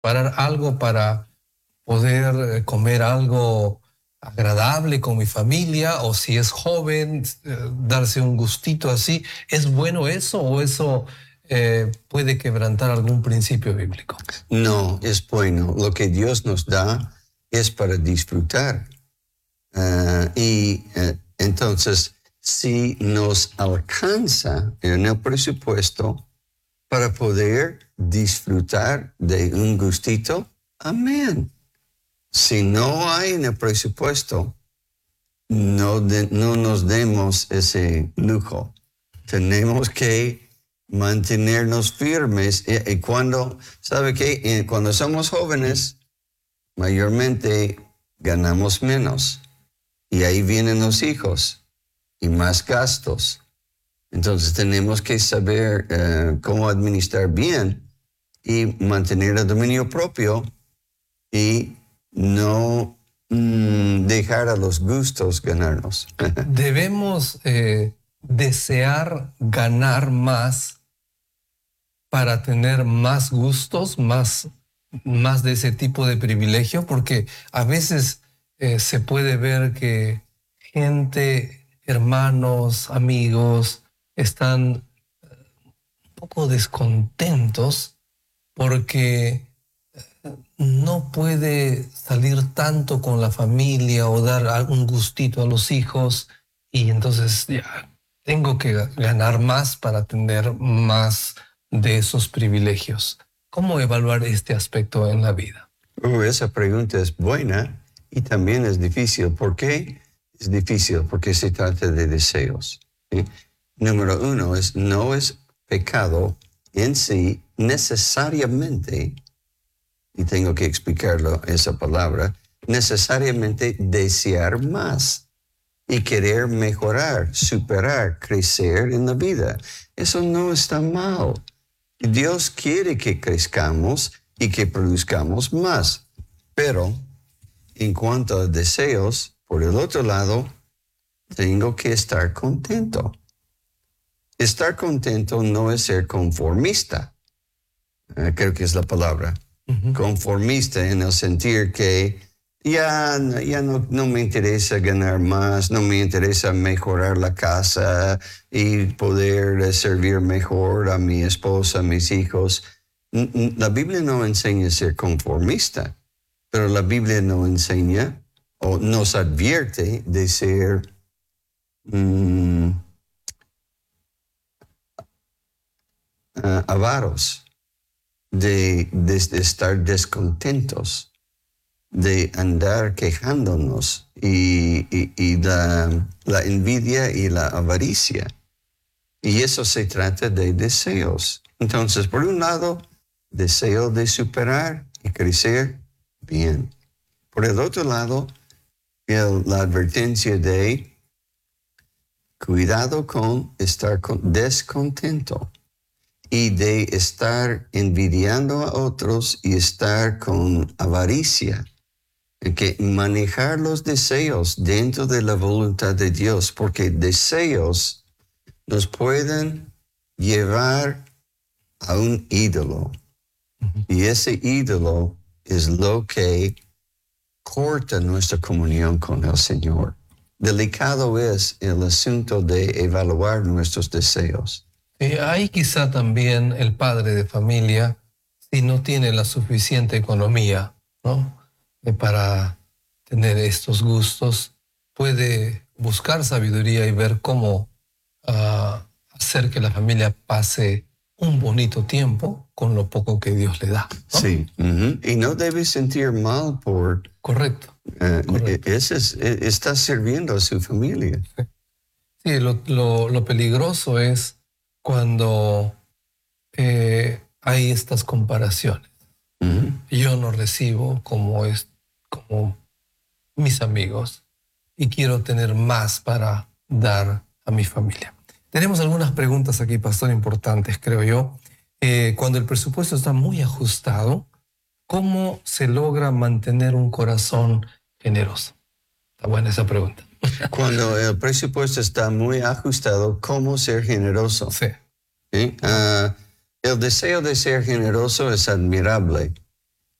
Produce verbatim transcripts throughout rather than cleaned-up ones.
Parar algo para poder comer algo agradable con mi familia, o si es joven, eh, darse un gustito así. ¿Es bueno eso o eso eh, puede quebrantar algún principio bíblico? No, es bueno. Lo que Dios nos da es para disfrutar. Uh, y uh, entonces, si nos alcanza en el presupuesto para poder disfrutar de un gustito, amén. Si no hay en el presupuesto, no, de, no nos demos ese lujo. Tenemos que mantenernos firmes. Y, y cuando, ¿sabe qué? Cuando somos jóvenes, mayormente ganamos menos. Y ahí vienen los hijos y más gastos. Entonces tenemos que saber uh, cómo administrar bien y mantener el dominio propio y no mm, dejar a los gustos ganarnos. Debemos eh, desear ganar más para tener más gustos, más, más de ese tipo de privilegio, porque a veces eh, se puede ver que gente, hermanos, amigos, están un poco descontentos porque no puede salir tanto con la familia o dar algún gustito a los hijos, y entonces ya tengo que ganar más para tener más de esos privilegios. ¿Cómo evaluar este aspecto en la vida? Uh, esa pregunta es buena y también es difícil. ¿Por qué es difícil? Porque se trata de deseos. ¿Sí? Número uno, es, no es pecado en sí necesariamente, y tengo que explicarlo esa palabra, necesariamente desear más y querer mejorar, superar, crecer en la vida. Eso no está mal. Dios quiere que crezcamos y que produzcamos más. Pero en cuanto a deseos, por el otro lado, tengo que estar contento. Estar contento no es ser conformista. Uh, creo que es la palabra. Uh-huh. Conformista en el sentir que ya, ya no, no me interesa ganar más, no me interesa mejorar la casa y poder servir mejor a mi esposa, a mis hijos. La Biblia no enseña a ser conformista, pero la Biblia no enseña o nos advierte de ser um, uh, avaros, de, de, de estar descontentos, de andar quejándonos y, y, y la, la envidia y la avaricia. Y eso se trata de deseos. Entonces, por un lado, deseo de superar y crecer bien. Por el otro lado, el, la advertencia de cuidado con estar con, descontento y de estar envidiando a otros y estar con avaricia. Que manejar los deseos dentro de la voluntad de Dios, porque deseos nos pueden llevar a un ídolo. Uh-huh. Y ese ídolo es lo que corta nuestra comunión con el Señor. Delicado es el asunto de evaluar nuestros deseos. Eh, ahí quizá también el padre de familia, si no tiene la suficiente economía, ¿no?, para tener estos gustos, puede buscar sabiduría y ver cómo uh, hacer que la familia pase un bonito tiempo con lo poco que Dios le da, ¿no? Sí, uh-huh. Y no debe sentir mal por... Correcto. Uh, Correcto. Ese es, está sirviendo a su familia. Sí, sí lo, lo, lo peligroso es cuando eh, hay estas comparaciones. Uh-huh. Yo no recibo como, es, como mis amigos y quiero tener más para dar a mi familia. Tenemos algunas preguntas aquí, pastor, importantes, creo yo. Eh, cuando el presupuesto está muy ajustado, ¿cómo se logra mantener un corazón generoso? Está buena esa pregunta. Cuando el presupuesto está muy ajustado, ¿cómo ser generoso? Sí. ¿Sí? Uh, el deseo de ser generoso es admirable,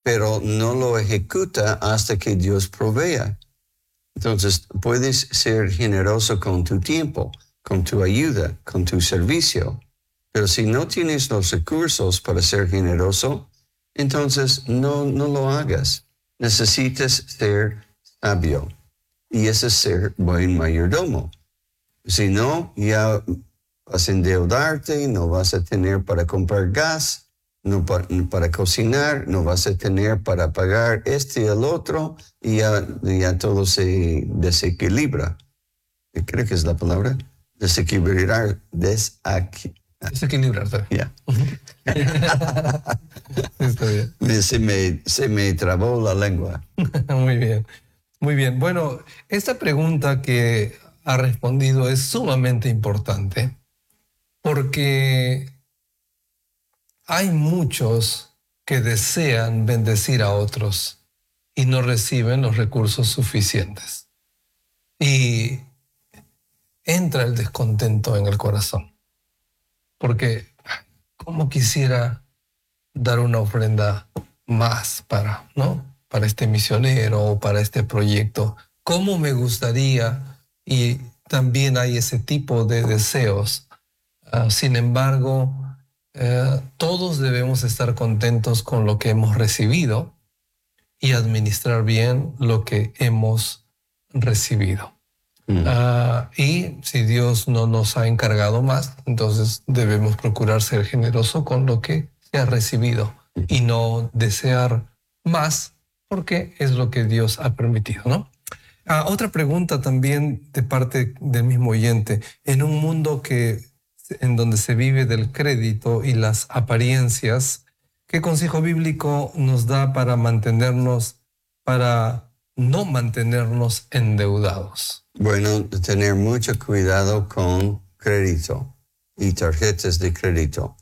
pero no lo ejecuta hasta que Dios provea. Entonces, puedes ser generoso con tu tiempo, con tu ayuda, con tu servicio. Pero si no tienes los recursos para ser generoso, entonces no, no lo hagas. Necesitas ser sabio. Y ese es ser buen mayordomo. Si no, ya vas a endeudarte, no vas a tener para comprar gas, no para, para cocinar, no vas a tener para pagar este y el otro, y ya, ya todo se desequilibra. Creo que es la palabra. Desequilibrar. Desac... Desequilibrarte. Ya. Está bien. Se me, se me trabó la lengua. Muy bien. Muy bien. Bueno, esta pregunta que ha respondido es sumamente importante porque hay muchos que desean bendecir a otros y no reciben los recursos suficientes. Y entra el descontento en el corazón. Porque, ¿cómo quisiera dar una ofrenda más para, ¿no? para este misionero o para este proyecto? ¿Cómo me gustaría? Y también hay ese tipo de deseos. Uh, sin embargo, uh, todos debemos estar contentos con lo que hemos recibido y administrar bien lo que hemos recibido. Mm. Uh, y si Dios no nos ha encargado más, entonces debemos procurar ser generosos con lo que se ha recibido y no desear más, porque es lo que Dios ha permitido, ¿no? Uh, otra pregunta también de parte del mismo oyente. En un mundo que, en donde se vive del crédito y las apariencias, ¿qué consejo bíblico nos da para mantenernos, para no mantenernos endeudados? Bueno, tener mucho cuidado con crédito y tarjetas de crédito.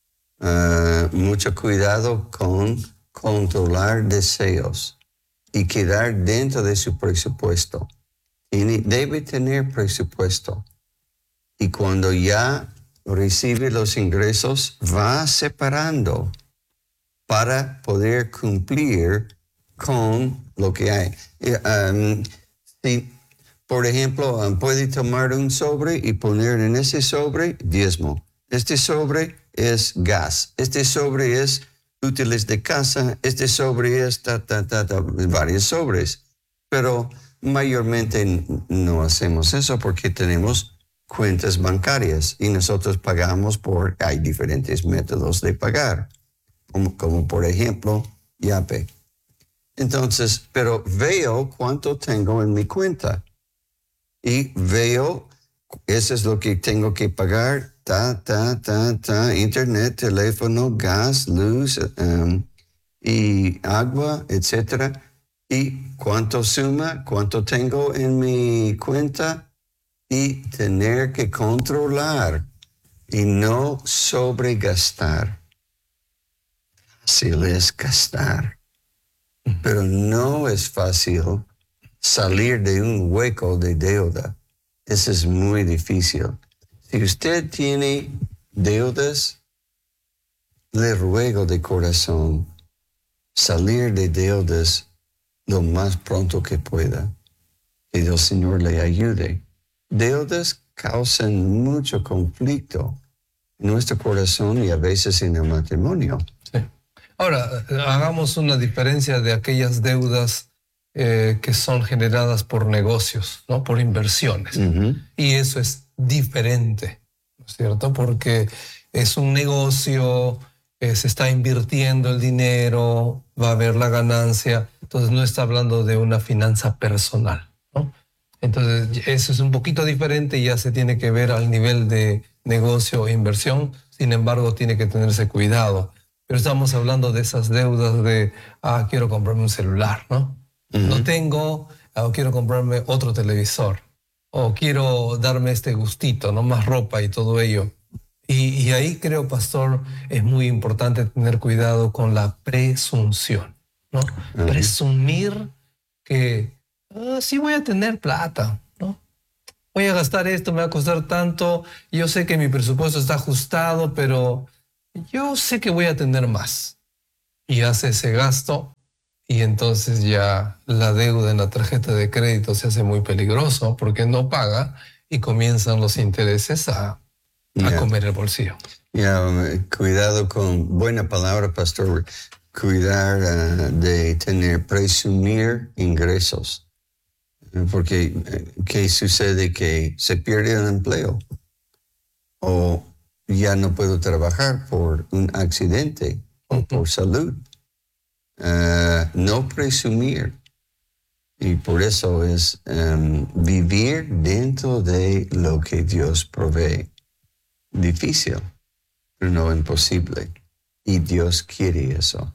Uh, mucho cuidado con controlar deseos y quedar dentro de su presupuesto. Y debe tener presupuesto. Y cuando ya recibe los ingresos, va separando para poder cumplir con lo que hay. Um, si, por ejemplo, um, puede tomar un sobre y poner en ese sobre diezmo. Este sobre es gas. Este sobre es útiles de casa. Este sobre es ta, ta, ta, ta, varios sobres. Pero mayormente no hacemos eso porque tenemos cuentas bancarias y nosotros pagamos por, hay diferentes métodos de pagar, como, como por ejemplo, Yape. Entonces, pero veo cuánto tengo en mi cuenta y veo, eso es lo que tengo que pagar, ta, ta, ta, ta, internet, teléfono, gas, luz, um, y agua, etcétera. Y cuánto suma, cuánto tengo en mi cuenta y tener que controlar y no sobregastar. Fácil es gastar, pero no es fácil salir de un hueco de deuda. Eso es muy difícil. Si usted tiene deudas, le ruego de corazón salir de deudas lo más pronto que pueda. Que Dios Señor le ayude. Deudas causan mucho conflicto en nuestro corazón y a veces en el matrimonio. Sí. Ahora, hagamos una diferencia de aquellas deudas eh, que son generadas por negocios, ¿no? Por inversiones. Uh-huh. Y eso es diferente, ¿no es cierto? Porque es un negocio, eh, se está invirtiendo el dinero, va a haber la ganancia. Entonces no está hablando de una finanza personal, ¿no? Entonces eso es un poquito diferente y ya se tiene que ver al nivel de negocio e inversión. Sin embargo, tiene que tenerse cuidado. Pero estamos hablando de esas deudas de, ah, quiero comprarme un celular, ¿no? Uh-huh. No tengo, o quiero comprarme otro televisor, o quiero darme este gustito, ¿no? Más ropa y todo ello. Y, y ahí creo, pastor, es muy importante tener cuidado con la presunción, ¿no? Uh-huh. Presumir que ah, sí voy a tener plata, ¿no? Voy a gastar esto, me va a costar tanto, yo sé que mi presupuesto está ajustado, pero yo sé que voy a tener más. y hace ese gasto y entonces ya la deuda en la tarjeta de crédito se hace muy peligroso porque no paga y comienzan los intereses a, a Yeah. comer el bolsillo. Ya, um, cuidado con, buena palabra, pastor, cuidar uh, de tener, presumir ingresos. Porque, eh, ¿qué sucede? Que se pierde el empleo o ya no puedo trabajar por un accidente o por salud. Uh, no presumir. Y por eso es um, vivir dentro de lo que Dios provee. Difícil, pero no imposible. Y Dios quiere eso.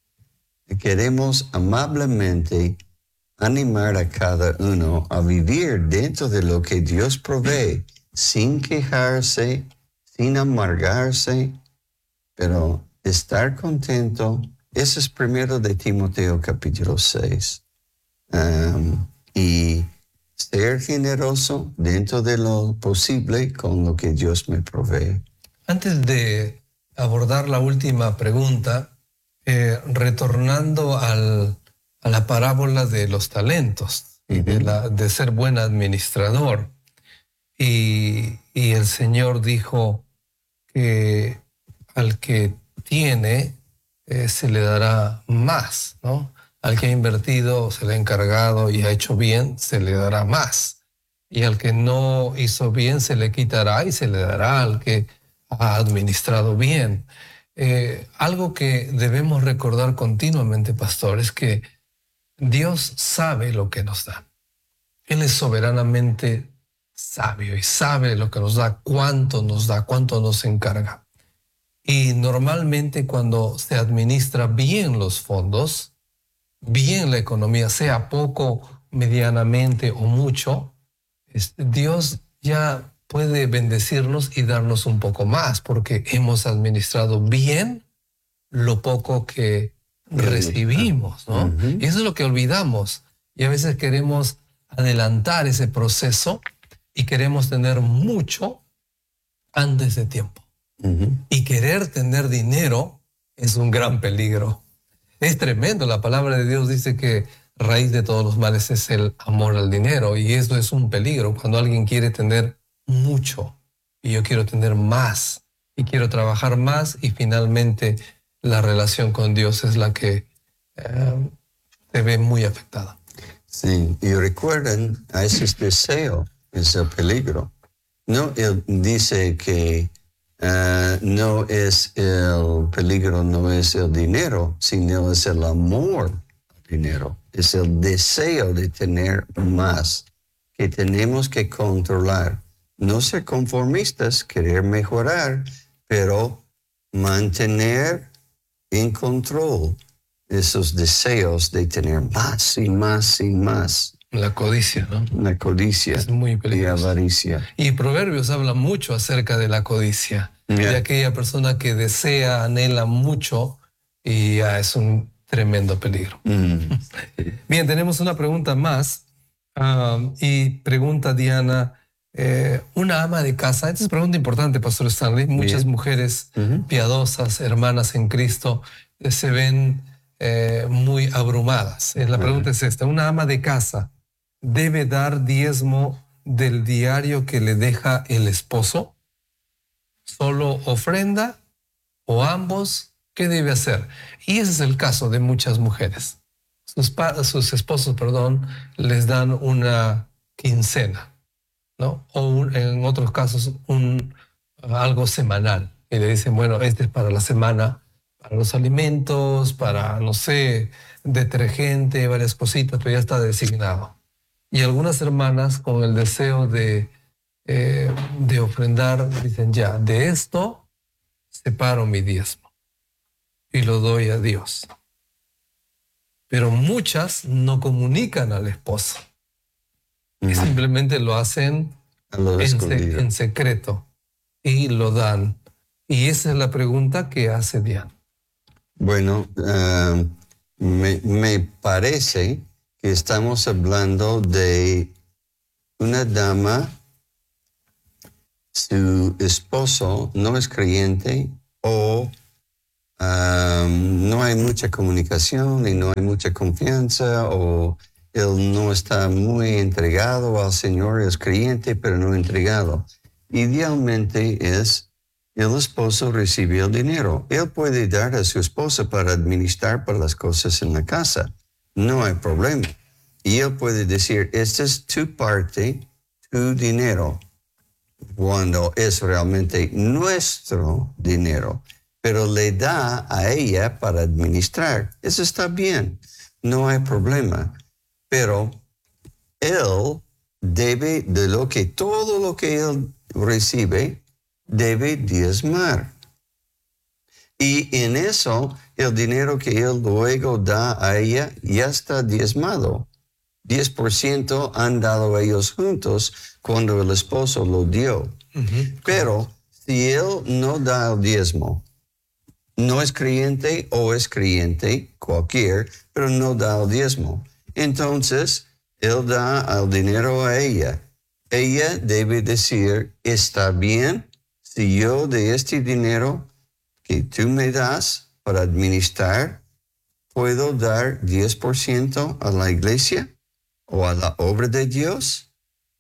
Queremos amablemente animar a cada uno a vivir dentro de lo que Dios provee, sin quejarse, sin amargarse, pero estar contento. Eso es primero de Timoteo capítulo seis. Um, y ser generoso dentro de lo posible con lo que Dios me provee. Antes de abordar la última pregunta, eh, retornando al, a la parábola de los talentos y de, la, de ser buen administrador. Y, y el Señor dijo que al que tiene eh, se le dará más, ¿no? Al que ha invertido, se le ha encargado y ha hecho bien, se le dará más. Y al que no hizo bien, se le quitará y se le dará al que ha administrado bien. Eh, algo que debemos recordar continuamente, pastor, es que Dios sabe lo que nos da. Él es soberanamente sabio y sabe lo que nos da, cuánto nos da, cuánto nos encarga. Y normalmente cuando se administra bien los fondos, bien la economía, sea poco, medianamente o mucho, Dios ya puede bendecirnos y darnos un poco más porque hemos administrado bien lo poco que recibimos, ¿no? Uh-huh. Y eso es lo que olvidamos. Y a veces queremos adelantar ese proceso y queremos tener mucho antes de tiempo. Uh-huh. Y querer tener dinero es un gran peligro. Es tremendo. La palabra de Dios dice que raíz de todos los males es el amor al dinero. Y eso es un peligro. Cuando alguien quiere tener mucho y yo quiero tener más y quiero trabajar más y finalmente la relación con Dios es la que eh, se ve muy afectada. Sí, y recuerden, a ese deseo es el peligro. No, él dice que uh, no es el peligro, no es el dinero, sino es el amor al dinero. Es el deseo de tener más, que tenemos que controlar. No ser conformistas, querer mejorar, pero mantener en control esos deseos de tener más y más y más. La codicia, ¿no? La codicia es muy y peligrosa. avaricia. Y Proverbios habla mucho acerca de la codicia, Yeah. de aquella persona que desea, anhela mucho y ah, es un tremendo peligro. Mm. Bien, tenemos una pregunta más um, y pregunta Diana, eh, una ama de casa, esta es pregunta importante, Pastor Stanley, muchas Bien. mujeres Uh-huh. piadosas, hermanas en Cristo, eh, se ven eh, muy abrumadas. Eh, la pregunta Uh-huh. es esta, una ama de casa debe dar diezmo del diario que le deja el esposo, solo ofrenda o ambos, ¿qué debe hacer? Y ese es el caso de muchas mujeres. Sus, pa- sus esposos, perdón, les dan una quincena, ¿no? O un- en otros casos un, algo semanal. Y le dicen, bueno, este es para la semana, para los alimentos, para, no sé, detergente, varias cositas, pero ya está designado. Y algunas hermanas con el deseo de, eh, de ofrendar dicen, ya, de esto separo mi diezmo y lo doy a Dios. Pero muchas no comunican al esposo. Y Uh-huh. simplemente lo hacen A lo en, escondido. se- en secreto y lo dan. Y esa es la pregunta que hace Diana. Bueno, uh, me, me parece que estamos hablando de una dama, su esposo no es creyente o um, no hay mucha comunicación y no hay mucha confianza, o él no está muy entregado al Señor, es creyente pero no entregado. Idealmente es el esposo recibe el dinero. Él puede dar a su esposa para administrar para las cosas en la casa. No hay problema. Y él puede decir, esta es tu parte, tu dinero, cuando es realmente nuestro dinero, pero le da a ella para administrar. Eso está bien, no hay problema. Pero él debe, de lo que, todo lo que él recibe, debe diezmar. Y en eso, el dinero que él luego da a ella ya está diezmado. diez por ciento han dado ellos juntos cuando el esposo lo dio. Uh-huh. Pero si él no da el diezmo, no es creyente o es creyente, cualquier, pero no da el diezmo, entonces él da el dinero a ella. Ella debe decir, está bien si yo de este dinero que tú me das para administrar, puedo dar diez por ciento a la iglesia o a la obra de Dios,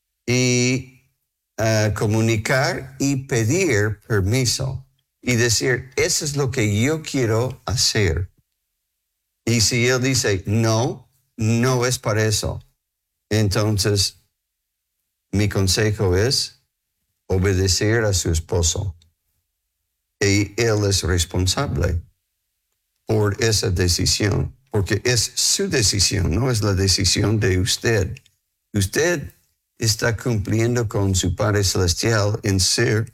y uh, comunicar y pedir permiso y decir, eso es lo que yo quiero hacer. Y si él dice, no, no es para eso, entonces mi consejo es obedecer a su esposo. Y él es responsable por esa decisión, porque es su decisión, no es la decisión de usted. Usted está cumpliendo con su Padre Celestial en ser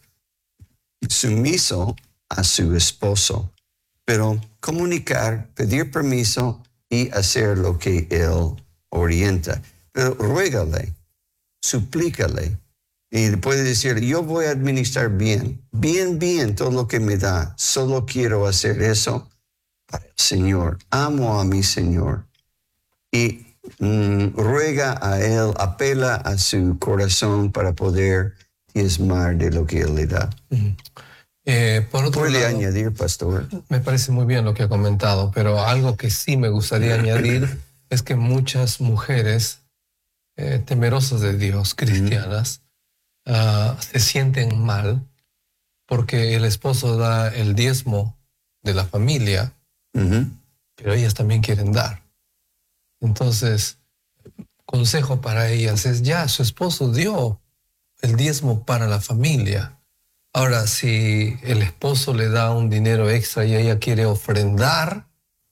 sumiso a su esposo, pero comunicar, pedir permiso y hacer lo que él orienta. Pero ruégale, suplícale, y puede decir, yo voy a administrar bien, bien, bien todo lo que me da, solo quiero hacer eso para el Señor, amo a mi Señor. Y mm, ruega a Él, apela a su corazón para poder diezmar de lo que Él le da. Uh-huh. Eh, por otro ¿Puede lado, añadir, pastor? Me parece muy bien lo que ha comentado, pero algo que sí me gustaría añadir es que muchas mujeres eh, temerosas de Dios, cristianas, uh-huh. uh, se sienten mal porque el esposo da el diezmo de la familia, uh-huh. pero ellas también quieren dar. Entonces, consejo para ellas es, ya, su esposo dio el diezmo para la familia. Ahora, si el esposo le da un dinero extra y ella quiere ofrendar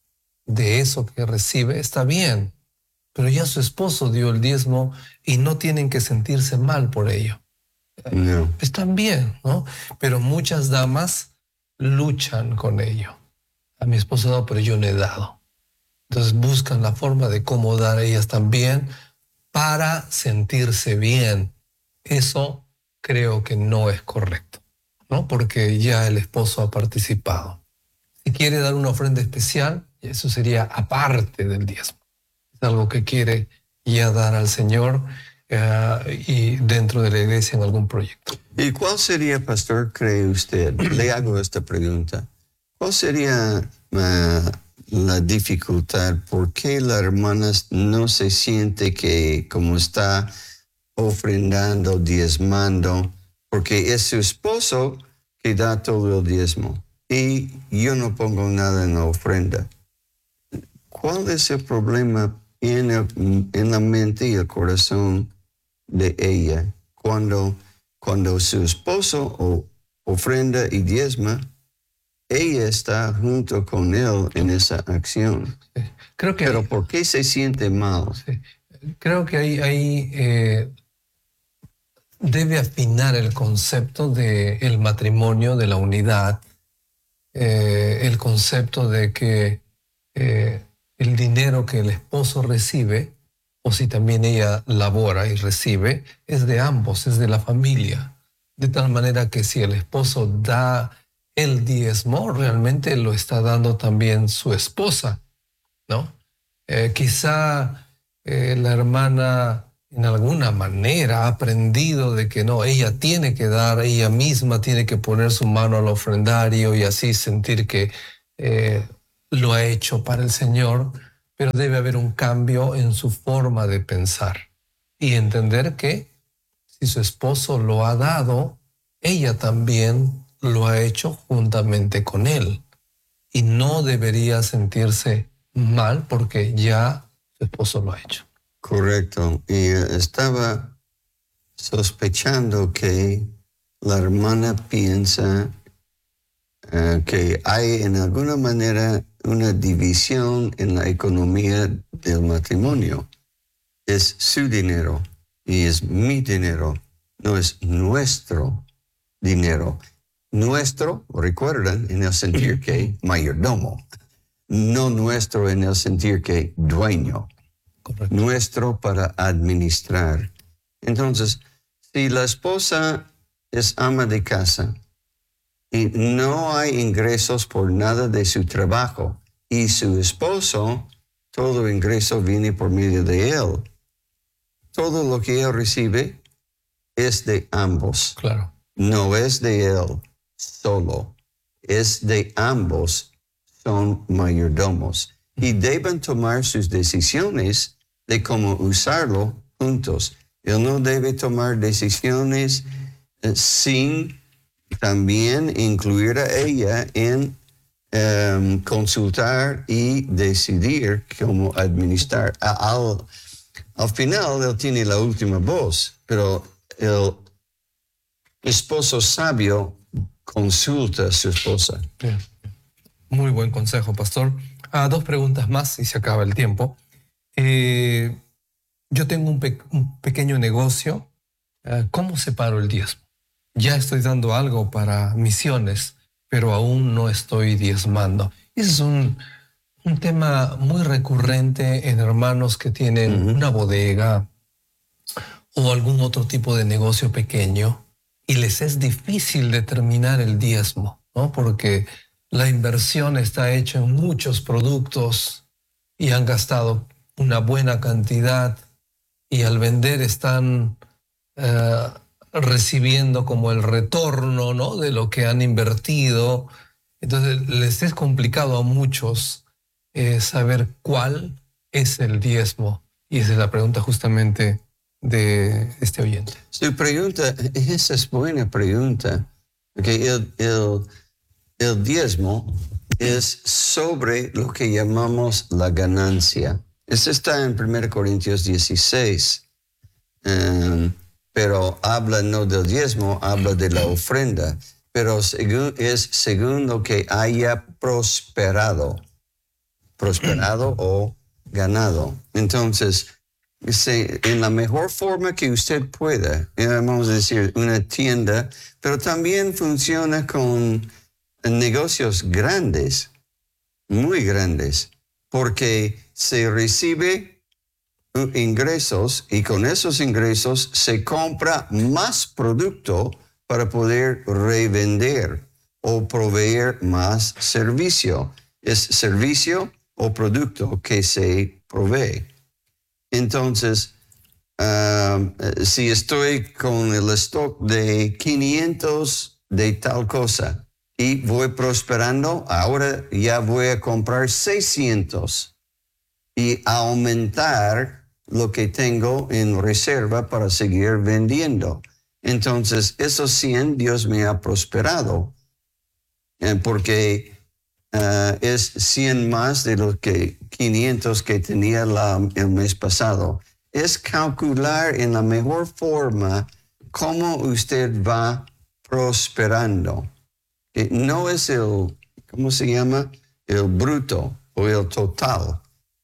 de eso que recibe, está bien. Pero ya su esposo dio el diezmo y no tienen que sentirse mal por ello. No. Están bien, ¿no? Pero muchas damas luchan con ello. A mi esposo ha dado, pero yo no he dado. Entonces buscan la forma de cómo dar a ellas también para sentirse bien. Eso creo que no es correcto, ¿no? Porque ya el esposo ha participado. Si quiere dar una ofrenda especial, eso sería aparte del diezmo. Es algo que quiere ya dar al Señor uh, y dentro de la iglesia en algún proyecto. ¿Y cuál sería, pastor, cree usted? Le hago esta pregunta. ¿Cuál sería uh, la dificultad? ¿Por qué la hermana no se siente que como está ofrendando, diezmando? Porque es su esposo que da todo el diezmo y yo no pongo nada en la ofrenda. ¿Cuál es el problema en, el, en la mente y el corazón de ella cuando, cuando su esposo o, ofrenda y diezma, ella está junto con él en esa acción? Sí. Creo que Pero hay, ¿por qué se siente mal? Sí. Creo que ahí, ahí eh, debe afinar el concepto del matrimonio, de la unidad, eh, el concepto de que eh, el dinero que el esposo recibe, o si también ella labora y recibe, es de ambos, es de la familia. De tal manera que si el esposo da el diezmo, realmente lo está dando también su esposa, ¿no? Eh, quizá eh, la hermana en alguna manera ha aprendido de que no, ella tiene que dar, ella misma tiene que poner su mano al ofrendario y así sentir que eh, lo ha hecho para el Señor, pero debe haber un cambio en su forma de pensar y entender que si su esposo lo ha dado, ella también lo ha hecho juntamente con él. Y no debería sentirse mal porque ya su esposo lo ha hecho. Correcto. Y eh, estaba sospechando que la hermana piensa uh, que hay en alguna manera una división en la economía del matrimonio. Es su dinero y es mi dinero, no es nuestro dinero. Nuestro, recuerdan, en el sentir que mayordomo, no nuestro en el sentir que dueño. Correcto. Nuestro para administrar. Entonces, si la esposa es ama de casa y no hay ingresos por nada de su trabajo y su esposo, todo ingreso viene por medio de él. Todo lo que él recibe es de ambos. Claro. No es de él solo, es de ambos, son mayordomos. Y deben tomar sus decisiones de cómo usarlo juntos. Él no debe tomar decisiones eh, sin también incluir a ella en um, consultar y decidir cómo administrar. Al, al final, él tiene la última voz, pero el esposo sabio consulta a su esposa. Bien. Muy buen consejo, pastor. Ah, dos preguntas más y se acaba el tiempo. Eh, yo tengo un, pe un pequeño negocio. Uh, ¿Cómo separo el diezmo? Ya estoy dando algo para misiones, pero aún no estoy diezmando. Ese es un, un tema muy recurrente en hermanos que tienen uh-huh. una bodega o algún otro tipo de negocio pequeño y les es difícil determinar el diezmo, ¿no? Porque la inversión está hecha en muchos productos y han gastado una buena cantidad y al vender están uh, recibiendo como el retorno, ¿no?, de lo que han invertido. Entonces les es complicado a muchos eh, saber cuál es el diezmo. Y esa es la pregunta justamente de este oyente. Su pregunta, esa es buena pregunta, porque el, el, el diezmo es sobre lo que llamamos la ganancia. Eso está en primera Corintios dieciséis, um, pero habla no del diezmo, habla de la ofrenda, pero según, es según lo que haya prosperado, prosperado o ganado. Entonces, se, en la mejor forma que usted pueda, vamos a decir, una tienda, pero también funciona con negocios grandes, muy grandes, porque se recibe ingresos y con esos ingresos se compra más producto para poder revender o proveer más servicio. Es servicio o producto que se provee. Entonces, uh, si estoy con el stock de quinientos de tal cosa y voy prosperando, ahora ya voy a comprar seiscientos y aumentar lo que tengo en reserva para seguir vendiendo. Entonces, esos cien Dios me ha prosperado, eh, porque uh, es cien más de los que quinientos que tenía la, el mes pasado. Es calcular en la mejor forma cómo usted va prosperando. Eh, no es el, ¿cómo se llama? El bruto o el total.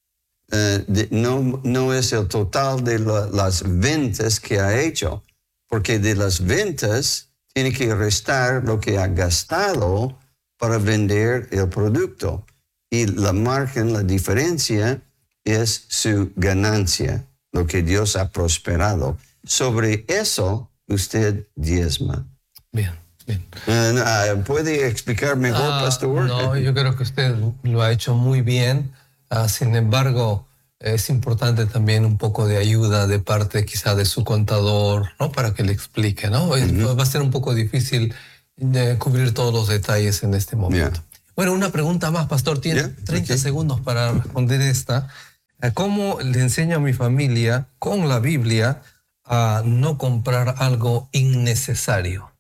Uh, de, no, no es el total de la, las ventas que ha hecho, porque de las ventas tiene que restar lo que ha gastado para vender el producto. Y la margen, la diferencia, es su ganancia, lo que Dios ha prosperado. Sobre eso, usted diezma. Bien, bien. Uh, ¿Puede explicar mejor, uh, pastor? No, yo creo que usted lo ha hecho muy bien. Uh, sin embargo, es importante también un poco de ayuda de parte quizá de su contador, ¿no?, para que le explique, ¿no? Uh-huh. Va a ser un poco difícil de cubrir todos los detalles en este momento. Yeah. Bueno, una pregunta más, pastor. Tiene Yeah, treinta okay. segundos para responder esta. ¿Cómo le enseño a mi familia con la Biblia a no comprar algo innecesario?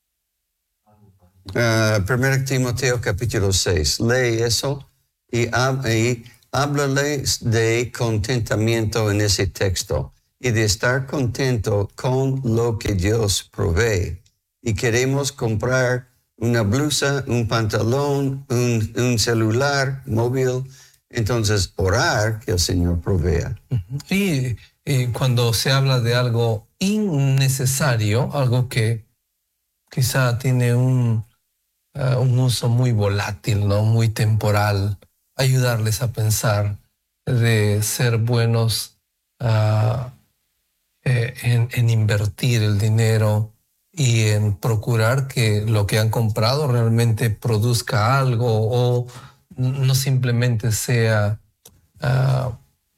Uh, primero Timoteo capítulo seis. Lee eso y, hab- y háblale de contentamiento en ese texto y de estar contento con lo que Dios provee. Y queremos comprar una blusa, un pantalón, un, un celular móvil. Entonces, orar que el Señor provea. Y, y cuando se habla de algo innecesario, algo que quizá tiene un, uh, un uso muy volátil, ¿no? Muy temporal, ayudarles a pensar de ser buenos uh, eh, en, en invertir el dinero y en procurar que lo que han comprado realmente produzca algo o no simplemente sea uh,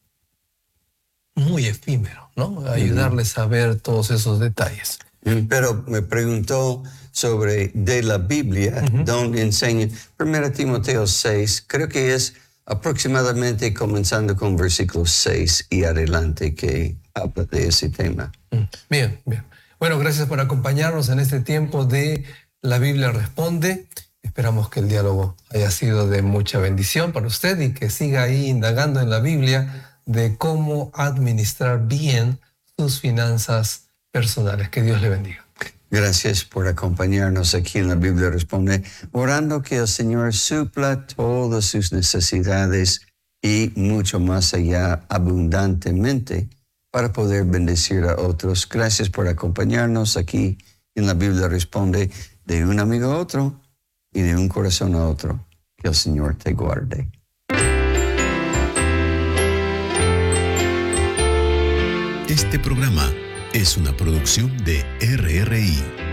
muy efímero, ¿no? Ayudarles a ver todos esos detalles. Pero me preguntó sobre de la Biblia, uh-huh. donde enseña primero Timoteo seis, creo que es aproximadamente comenzando con versículo seis y adelante que habla de ese tema. Bien, bien. Bueno, gracias por acompañarnos en este tiempo de La Biblia Responde. Esperamos que el diálogo haya sido de mucha bendición para usted y que siga ahí indagando en la Biblia de cómo administrar bien sus finanzas personales. Que Dios le bendiga. Gracias por acompañarnos aquí en La Biblia Responde, orando que el Señor supla todas sus necesidades y mucho más allá abundantemente para poder bendecir a otros. Gracias por acompañarnos aquí en La Biblia Responde, de un amigo a otro y de un corazón a otro. Que el Señor te guarde. Este programa es una producción de R R I.